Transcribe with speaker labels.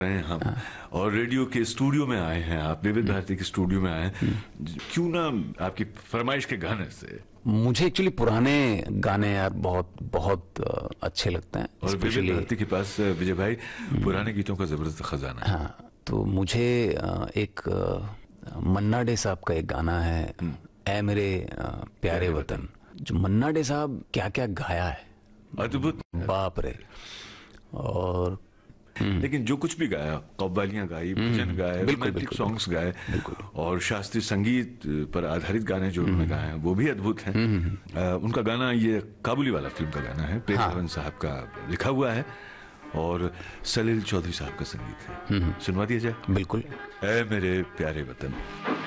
Speaker 1: हैं हम और रेडियो के स्टूडियो में आए हैं, आप विविध भारती के स्टूडियो में आए हैं, क्यों ना आपकी फरमाइश के गाने से?
Speaker 2: मुझे एक्चुअली पुराने गाने यार बहुत बहुत अच्छे लगते हैं।
Speaker 1: और विविध भारती के पास विजय भाई पुराने गीतों का जबरदस्त खजाना है।
Speaker 2: हाँ, तो मुझे एक मन्ना डे साहब का एक गाना है, ऐ मेरे प्यारे वतन, जो मन्ना डे साहब क्या क्या गाया है,
Speaker 1: अद्भुत,
Speaker 2: बाप रे। और
Speaker 1: लेकिन जो कुछ भी गाया, कव्वालियां गाई, भजन गाए, रोमांटिक सॉन्ग्स गाए और शास्त्रीय संगीत पर आधारित गाने जो उन्होंने गाए हैं वो भी अद्भुत हैं। उनका गाना ये काबुली वाला फिल्म का गाना है, प्रेम धवन साहब का लिखा हुआ है और सलील चौधरी साहब का संगीत है। सुनवा दिया जाए?
Speaker 2: बिल्कुल।
Speaker 1: ऐ मेरे प्यारे वतन।